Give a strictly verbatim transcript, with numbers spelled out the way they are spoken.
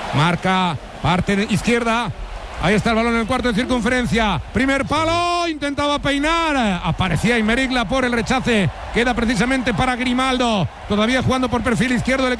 Marca, parte izquierda. Ahí está el balón en el cuarto de circunferencia. Primer palo, intentaba peinar. Aparecía Aymeric Laporte, el rechace queda precisamente para Grimaldo. Todavía jugando por perfil izquierdo el